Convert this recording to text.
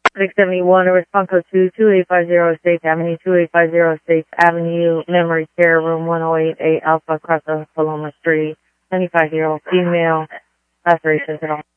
671, response code 2850 States Avenue, 2850 States Avenue, Memory Care, room 1088 Alpha, across the Paloma Street, 25-year-old female, lacerations at all.